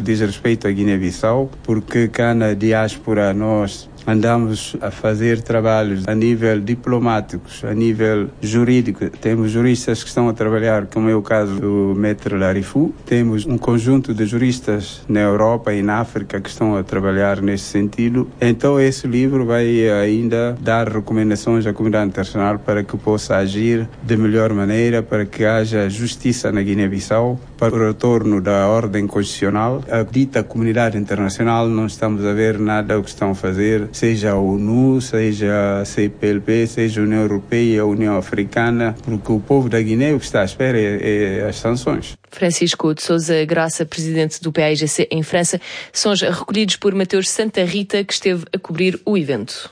diz respeito à Guiné-Bissau, porque cá na diáspora nós andamos a fazer trabalhos a nível diplomáticos, a nível jurídico. Temos juristas que estão a trabalhar, como é o caso do Maître Larifou. Temos um conjunto de juristas na Europa e na África que estão a trabalhar nesse sentido. Então esse livro vai ainda dar recomendações à comunidade internacional para que possa agir de melhor maneira, para que haja justiça na Guiné-Bissau, para o retorno da ordem constitucional. A dita comunidade internacional, não estamos a ver nada o que estão a fazer, seja a ONU, seja a CPLP, seja a União Europeia, a União Africana, porque o povo da Guiné o que está à espera é as sanções. Francisco de Sousa Graça, presidente do PAIGC em França, sons recolhidos por Mateus Santa Rita, que esteve a cobrir o evento.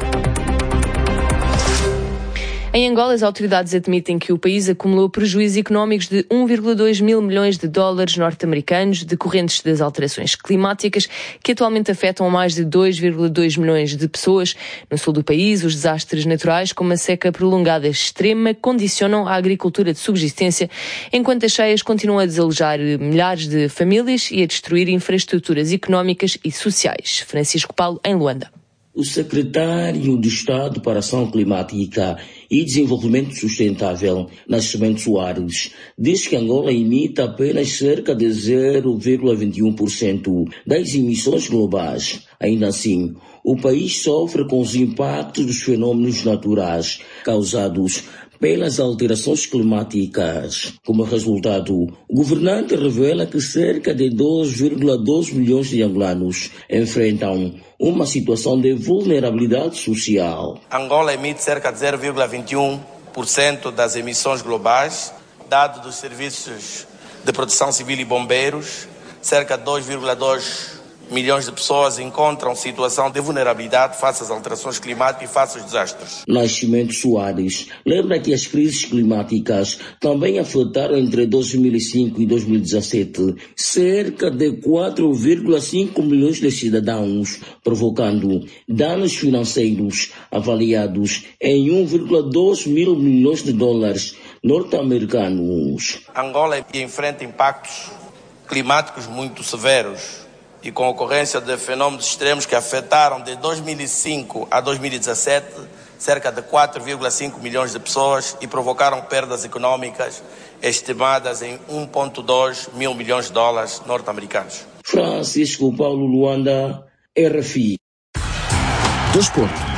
Em Angola, as autoridades admitem que o país acumulou prejuízos económicos de 1,2 mil milhões de dólares norte-americanos decorrentes das alterações climáticas que atualmente afetam mais de 2,2 milhões de pessoas. No sul do país, os desastres naturais, como a seca prolongada extrema, condicionam a agricultura de subsistência, enquanto as cheias continuam a desalojar milhares de famílias e a destruir infraestruturas económicas e sociais. Francisco Paulo, em Luanda. O secretário de Estado para Ação Climática e Desenvolvimento Sustentável, Nascimento Soares, diz que Angola emite apenas cerca de 0,21% das emissões globais. Ainda assim, o país sofre com os impactos dos fenômenos naturais causados pelas alterações climáticas. Como resultado, o governante revela que cerca de 2,2 milhões de angolanos enfrentam uma situação de vulnerabilidade social. Angola emite cerca de 0,21% das emissões globais, dados dos serviços de proteção civil e bombeiros. Cerca de 2,2 milhões de pessoas encontram situação de vulnerabilidade face às alterações climáticas e face aos desastres. Nascimento Soares lembra que as crises climáticas também afetaram entre 2005 e 2017 cerca de 4,5 milhões de cidadãos, provocando danos financeiros avaliados em 1,2 mil milhões de dólares norte-americanos. Angola enfrenta impactos climáticos muito severos e com a ocorrência de fenômenos extremos que afetaram de 2005 a 2017 cerca de 4,5 milhões de pessoas e provocaram perdas econômicas estimadas em 1,2 mil milhões de dólares norte-americanos. Francisco Paulo, Luanda, RFI. Desporto.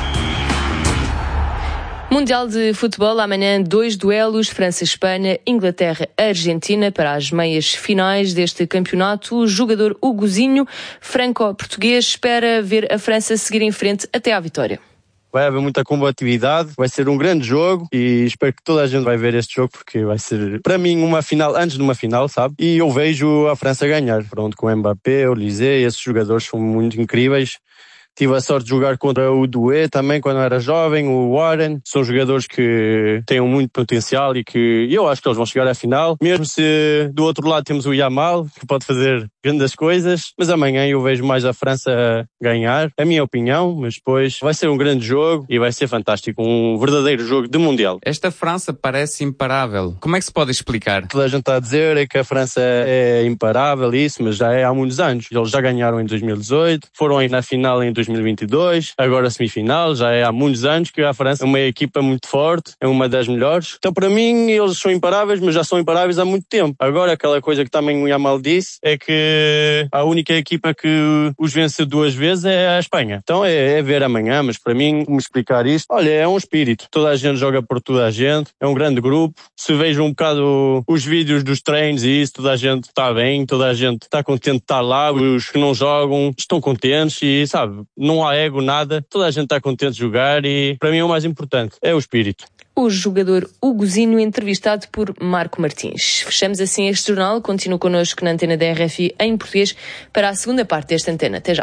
Mundial de Futebol, amanhã 2 duelos, França-Espanha, Inglaterra-Argentina, para as meias finais deste campeonato. O jogador Hugozinho, franco-português, espera ver a França seguir em frente até à vitória. Vai haver muita combatividade, vai ser um grande jogo e espero que toda a gente vai ver este jogo porque vai ser, para mim, uma final, antes de uma final, sabe? E eu vejo a França ganhar, pronto, com o Mbappé, o Lisé, esses jogadores são muito incríveis. Tive a sorte de jogar contra o Doué também quando era jovem, o Warren. São jogadores que têm muito potencial e que eu acho que eles vão chegar à final. Mesmo se do outro lado temos o Yamal, que pode fazer grandes coisas. Mas amanhã eu vejo mais a França ganhar, a minha opinião. Mas depois vai ser um grande jogo e vai ser fantástico. Um verdadeiro jogo de Mundial. Esta França parece imparável. Como é que se pode explicar? Toda a gente está a dizer é que a França é imparável, isso, mas já é há muitos anos. Eles já ganharam em 2018, foram na final em 2022, agora semifinal, já é há muitos anos que a França é uma equipa muito forte, é uma das melhores. Então para mim eles são imparáveis, mas já são imparáveis há muito tempo. Agora aquela coisa que também o Yamal disse é que a única equipa que os vence 2 vezes é a Espanha. Então é ver amanhã, mas para mim, como explicar isto? Olha, é um espírito. Toda a gente joga por toda a gente, é um grande grupo. Se vejo um bocado os vídeos dos treinos e isso, toda a gente está bem, toda a gente está contente de estar lá, os que não jogam estão contentes e, sabe, não há ego, nada, toda a gente está contente de jogar e para mim é o mais importante, é o espírito. O jogador Hugozinho, entrevistado por Marco Martins. Fechamos assim este jornal, continua connosco na antena da RFI em português para a segunda parte desta antena. Até já.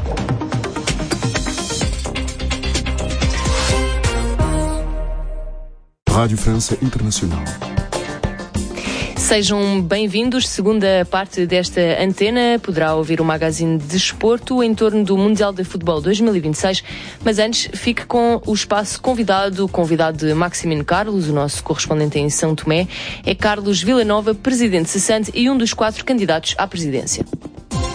Rádio França Internacional. Sejam bem-vindos. Segunda parte desta antena poderá ouvir o magazine de desporto em torno do Mundial de Futebol 2026. Mas antes, fique com o espaço convidado de Maximino Carlos, o nosso correspondente em São Tomé. É Carlos Villanova, presidente cessante e um dos 4 candidatos à presidência.